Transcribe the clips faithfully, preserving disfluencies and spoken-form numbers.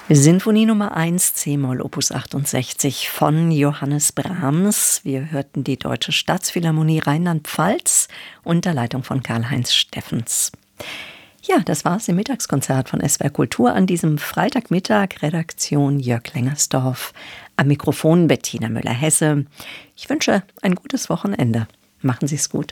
Sinfonie Nummer eins, C-Moll, Opus achtundsechzig von Johannes Brahms. Wir hörten die Deutsche Staatsphilharmonie Rheinland-Pfalz unter Leitung von Karl-Heinz Steffens. Ja, das war's im Mittagskonzert von S W R Kultur an diesem Freitagmittag. Redaktion Jörg Lengersdorf, am Mikrofon Bettina Müller-Hesse. Ich wünsche ein gutes Wochenende. Machen Sie's gut.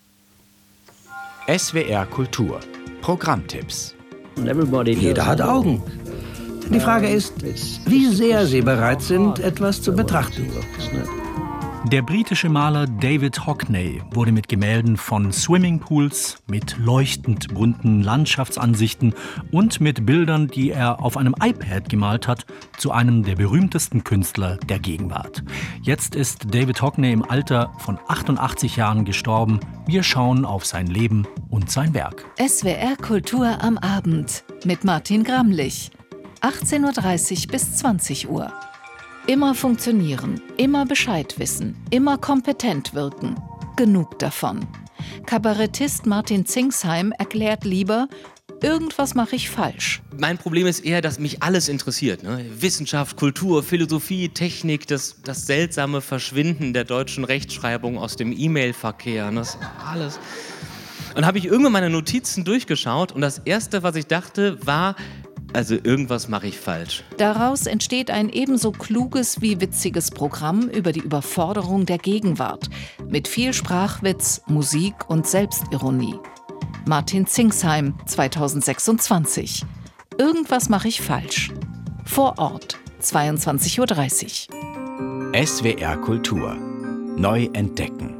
S W R Kultur. Programmtipps. Jeder hat Augen. Die Frage ist, wie sehr sie bereit sind, etwas zu betrachten. Der britische Maler David Hockney wurde mit Gemälden von Swimmingpools, mit leuchtend bunten Landschaftsansichten und mit Bildern, die er auf einem iPad gemalt hat, zu einem der berühmtesten Künstler der Gegenwart. Jetzt ist David Hockney im Alter von achtundachtzig Jahren gestorben. Wir schauen auf sein Leben und sein Werk. S W R Kultur am Abend mit Martin Gramlich. achtzehn Uhr dreißig bis zwanzig Uhr. Immer funktionieren, immer Bescheid wissen, immer kompetent wirken. Genug davon. Kabarettist Martin Zingsheim erklärt lieber, irgendwas mache ich falsch. Mein Problem ist eher, dass mich alles interessiert. Ne? Wissenschaft, Kultur, Philosophie, Technik, das, das seltsame Verschwinden der deutschen Rechtschreibung aus dem E-Mail-Verkehr. Das alles. Und habe ich irgendwann meine Notizen durchgeschaut und das Erste, was ich dachte, war, also irgendwas mache ich falsch. Daraus entsteht ein ebenso kluges wie witziges Programm über die Überforderung der Gegenwart. Mit viel Sprachwitz, Musik und Selbstironie. Martin Zingsheim, zweitausendsechsundzwanzig. Irgendwas mache ich falsch. Vor Ort, zweiundzwanzig Uhr dreißig. S W R Kultur. Neu entdecken.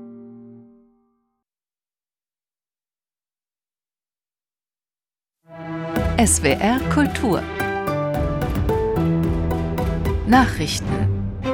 S W R Kultur. Nachrichten.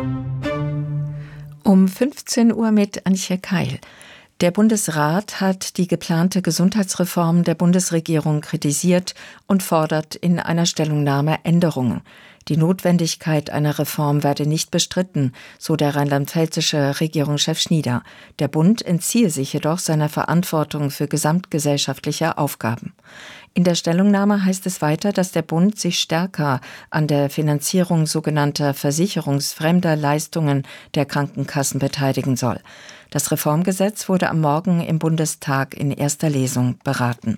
Um fünfzehn Uhr mit Antje Keil. Der Bundesrat hat die geplante Gesundheitsreform der Bundesregierung kritisiert und fordert in einer Stellungnahme Änderungen. Die Notwendigkeit einer Reform werde nicht bestritten, so der rheinland-pfälzische Regierungschef Schnieder. Der Bund entziehe sich jedoch seiner Verantwortung für gesamtgesellschaftliche Aufgaben. In der Stellungnahme heißt es weiter, dass der Bund sich stärker an der Finanzierung sogenannter versicherungsfremder Leistungen der Krankenkassen beteiligen soll. Das Reformgesetz wurde am Morgen im Bundestag in erster Lesung beraten.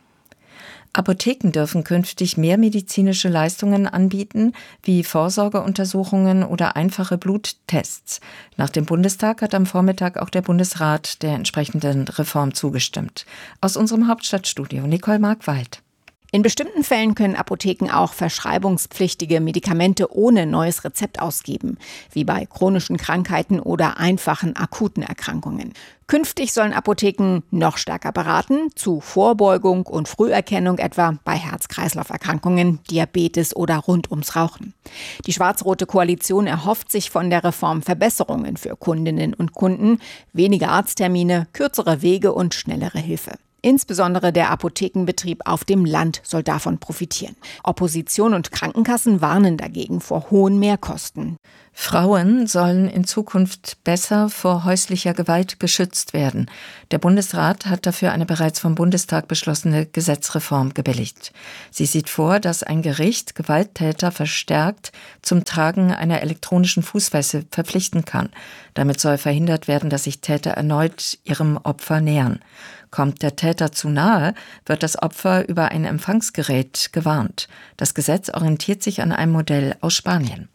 Apotheken dürfen künftig mehr medizinische Leistungen anbieten, wie Vorsorgeuntersuchungen oder einfache Bluttests. Nach dem Bundestag hat am Vormittag auch der Bundesrat der entsprechenden Reform zugestimmt. Aus unserem Hauptstadtstudio Nicole Markwald. In bestimmten Fällen können Apotheken auch verschreibungspflichtige Medikamente ohne neues Rezept ausgeben, wie bei chronischen Krankheiten oder einfachen akuten Erkrankungen. Künftig sollen Apotheken noch stärker beraten, zu Vorbeugung und Früherkennung etwa bei Herz-Kreislauf-Erkrankungen, Diabetes oder rund ums Rauchen. Die schwarz-rote Koalition erhofft sich von der Reform Verbesserungen für Kundinnen und Kunden, weniger Arzttermine, kürzere Wege und schnellere Hilfe. Insbesondere der Apothekenbetrieb auf dem Land soll davon profitieren. Opposition und Krankenkassen warnen dagegen vor hohen Mehrkosten. Frauen sollen in Zukunft besser vor häuslicher Gewalt geschützt werden. Der Bundesrat hat dafür eine bereits vom Bundestag beschlossene Gesetzreform gebilligt. Sie sieht vor, dass ein Gericht Gewalttäter verstärkt zum Tragen einer elektronischen Fußfessel verpflichten kann. Damit soll verhindert werden, dass sich Täter erneut ihrem Opfer nähern. Kommt der Täter zu nahe, wird das Opfer über ein Empfangsgerät gewarnt. Das Gesetz orientiert sich an einem Modell aus Spanien.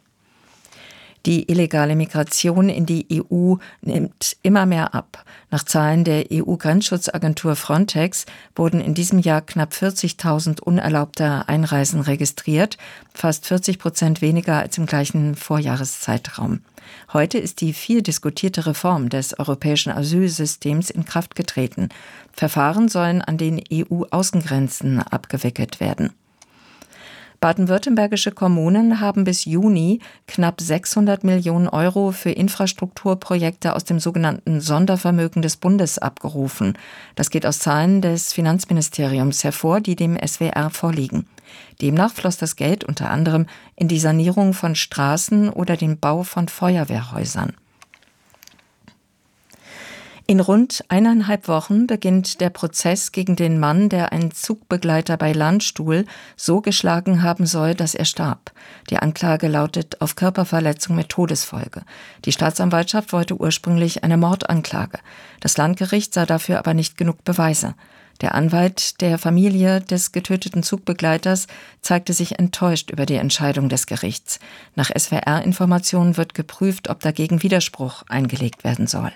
Die illegale Migration in die E U nimmt immer mehr ab. Nach Zahlen der E U-Grenzschutzagentur Frontex wurden in diesem Jahr knapp vierzigtausend unerlaubte Einreisen registriert, fast vierzig Prozent weniger als im gleichen Vorjahreszeitraum. Heute ist die viel diskutierte Reform des europäischen Asylsystems in Kraft getreten. Verfahren sollen an den E U-Außengrenzen abgewickelt werden. Baden-württembergische Kommunen haben bis Juni knapp sechshundert Millionen Euro für Infrastrukturprojekte aus dem sogenannten Sondervermögen des Bundes abgerufen. Das geht aus Zahlen des Finanzministeriums hervor, die dem S W R vorliegen. Demnach floss das Geld unter anderem in die Sanierung von Straßen oder den Bau von Feuerwehrhäusern. In rund eineinhalb Wochen beginnt der Prozess gegen den Mann, der einen Zugbegleiter bei Landstuhl so geschlagen haben soll, dass er starb. Die Anklage lautet auf Körperverletzung mit Todesfolge. Die Staatsanwaltschaft wollte ursprünglich eine Mordanklage. Das Landgericht sah dafür aber nicht genug Beweise. Der Anwalt der Familie des getöteten Zugbegleiters zeigte sich enttäuscht über die Entscheidung des Gerichts. Nach S W R-Informationen wird geprüft, ob dagegen Widerspruch eingelegt werden soll.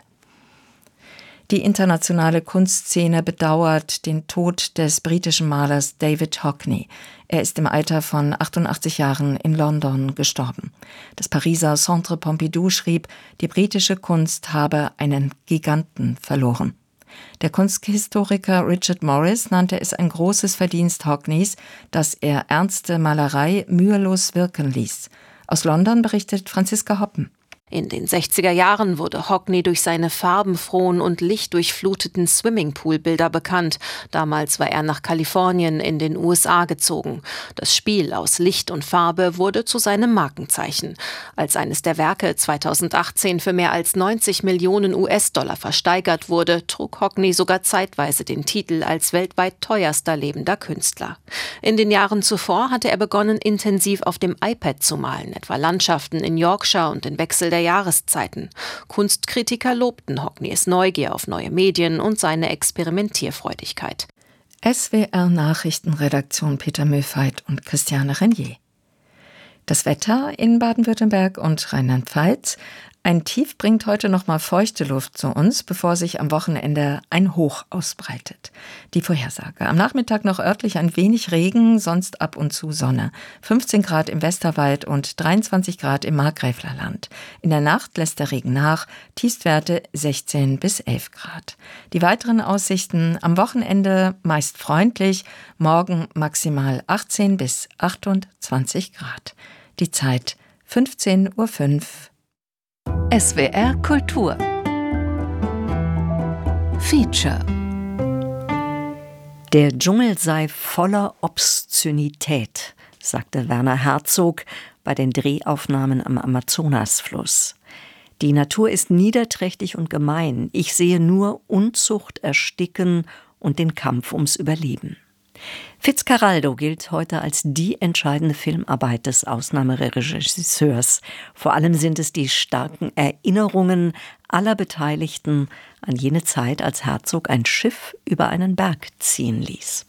Die internationale Kunstszene bedauert den Tod des britischen Malers David Hockney. Er ist im Alter von achtundachtzig Jahren in London gestorben. Das Pariser Centre Pompidou schrieb, die britische Kunst habe einen Giganten verloren. Der Kunsthistoriker Richard Morris nannte es ein großes Verdienst Hockneys, dass er ernste Malerei mühelos wirken ließ. Aus London berichtet Franziska Hoppen. In den sechziger Jahren wurde Hockney durch seine farbenfrohen und lichtdurchfluteten Swimmingpool-Bilder bekannt. Damals war er nach Kalifornien in den U S A gezogen. Das Spiel aus Licht und Farbe wurde zu seinem Markenzeichen. Als eines der Werke zweitausendachtzehn für mehr als neunzig Millionen U S-Dollar versteigert wurde, trug Hockney sogar zeitweise den Titel als weltweit teuerster lebender Künstler. In den Jahren zuvor hatte er begonnen, intensiv auf dem iPad zu malen, etwa Landschaften in Yorkshire und den Wechsel der Jahreszeiten. Kunstkritiker lobten Hockneys Neugier auf neue Medien und seine Experimentierfreudigkeit. S W R-Nachrichtenredaktion Peter Mühlfeit und Christiane Renier. Das Wetter in Baden-Württemberg und Rheinland-Pfalz. Ein Tief bringt heute noch mal feuchte Luft zu uns, bevor sich am Wochenende ein Hoch ausbreitet. Die Vorhersage. Am Nachmittag noch örtlich ein wenig Regen, sonst ab und zu Sonne. fünfzehn Grad im Westerwald und dreiundzwanzig Grad im Markgräflerland. In der Nacht lässt der Regen nach, Tiefstwerte sechzehn bis elf Grad. Die weiteren Aussichten am Wochenende meist freundlich, morgen maximal achtzehn bis achtundzwanzig Grad. Die Zeit fünfzehn Uhr fünf. S W R Kultur Feature. Der Dschungel sei voller Obszönität, sagte Werner Herzog bei den Drehaufnahmen am Amazonasfluss. Die Natur ist niederträchtig und gemein. Ich sehe nur Unzucht, Ersticken und den Kampf ums Überleben. Fitzcarraldo gilt heute als die entscheidende Filmarbeit des Ausnahmeregisseurs. Vor allem sind es die starken Erinnerungen aller Beteiligten an jene Zeit, als Herzog ein Schiff über einen Berg ziehen ließ.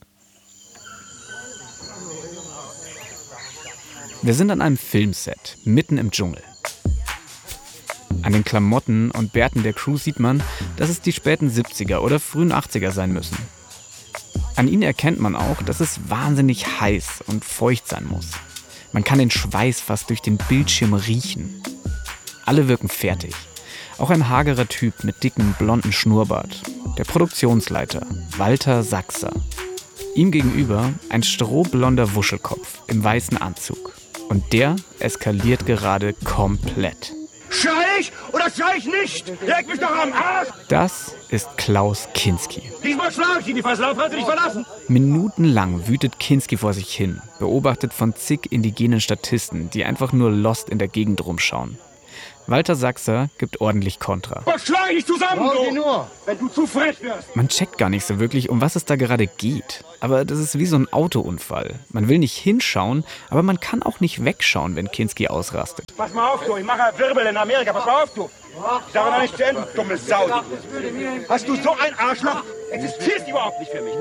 Wir sind an einem Filmset, mitten im Dschungel. An den Klamotten und Bärten der Crew sieht man, dass es die späten siebziger oder frühen achtziger sein müssen. An ihnen erkennt man auch, dass es wahnsinnig heiß und feucht sein muss. Man kann den Schweiß fast durch den Bildschirm riechen. Alle wirken fertig. Auch ein hagerer Typ mit dicken, blonden Schnurrbart. Der Produktionsleiter, Walter Sachser. Ihm gegenüber ein strohblonder Wuschelkopf im weißen Anzug. Und der eskaliert gerade komplett. Schrei ich oder schrei ich nicht? Leg mich doch am Arsch! Das ist Klaus Kinski. Diesmal schlag ich ihn, die Verslauf hat dich verlassen. Minutenlang wütet Kinski vor sich hin, beobachtet von zig indigenen Statisten, die einfach nur lost in der Gegend rumschauen. Walter Sachser gibt ordentlich Kontra. Was schlag ich zusammen, du? Nur, wenn du zu frech wirst. Man checkt gar nicht so wirklich, um was es da gerade geht. Aber das ist wie so ein Autounfall. Man will nicht hinschauen, aber man kann auch nicht wegschauen, wenn Kinski ausrastet. Pass mal auf, du. Ich mache Wirbel in Amerika. Pass mal auf, du. Ich sage noch nicht zu Ende, dumme Sau. Hast du so ein Arschloch? Existierst überhaupt nicht für mich.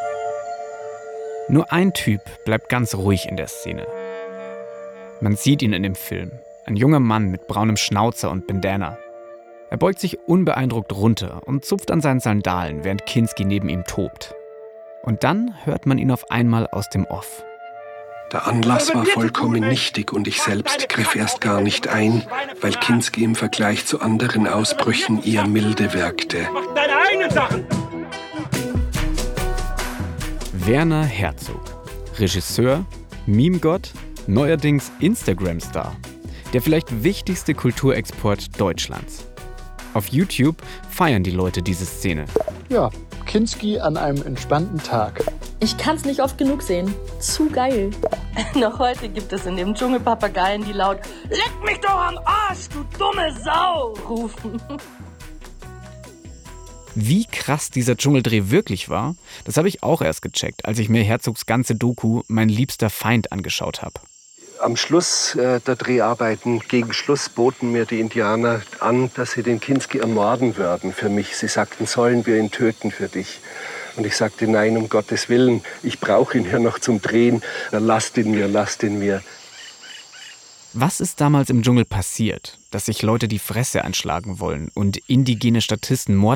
Nur ein Typ bleibt ganz ruhig in der Szene. Man sieht ihn in dem Film. Ein junger Mann mit braunem Schnauzer und Bandana. Er beugt sich unbeeindruckt runter und zupft an seinen Sandalen, während Kinski neben ihm tobt. Und dann hört man ihn auf einmal aus dem Off. Der Anlass war vollkommen nichtig und ich selbst griff erst gar nicht ein, weil Kinski im Vergleich zu anderen Ausbrüchen eher milde wirkte. Mach deine eigenen Sachen! Werner Herzog, Regisseur, Meme-Gott, neuerdings Instagram-Star. Der vielleicht wichtigste Kulturexport Deutschlands. Auf YouTube feiern die Leute diese Szene. Ja, Kinski an einem entspannten Tag. Ich kann's nicht oft genug sehen. Zu geil. Noch heute gibt es in dem Dschungel Papageien, die laut "Leck mich doch am Arsch, du dumme Sau!" rufen. Wie krass dieser Dschungeldreh wirklich war, das habe ich auch erst gecheckt, als ich mir Herzogs ganze Doku Mein liebster Feind angeschaut habe. Am Schluss äh, der Dreharbeiten, gegen Schluss, boten mir die Indianer an, dass sie den Kinski ermorden würden für mich. Sie sagten, sollen wir ihn töten für dich? Und ich sagte, nein, um Gottes Willen, ich brauche ihn ja noch zum Drehen. Lasst ihn mir, lasst ihn mir. Was ist damals im Dschungel passiert, dass sich Leute die Fresse einschlagen wollen und indigene Statisten Mord